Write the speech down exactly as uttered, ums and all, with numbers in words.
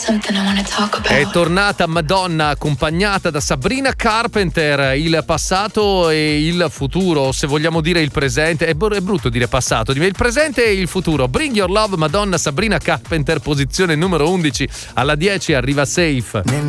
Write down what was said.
È tornata Madonna accompagnata da Sabrina Carpenter, il passato e il futuro, se vogliamo dire il presente, è, br- è brutto dire passato, il presente e il futuro. Bring Your Love, Madonna, Sabrina Carpenter, posizione numero undici, alla dieci arriva Safe.